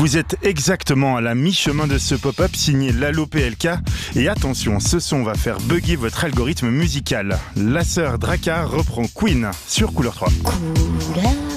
Vous êtes exactement à la mi-chemin de ce pop-up signé Lalo PLK. Et attention, ce son va faire bugger votre algorithme musical. La sœur Drakkar reprend Queen sur Couleur 3. Couleur